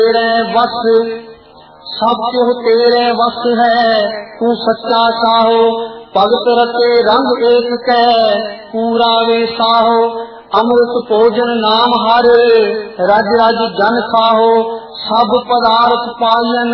तेरे वस सब कुछ तेरे वस है, तू सच्चा साहो। भगत रते रंग एक कै, पूरा वे साहो। अमृत भोजन नाम हर, रज रज जन खाहो। सब पदार्थ पायन,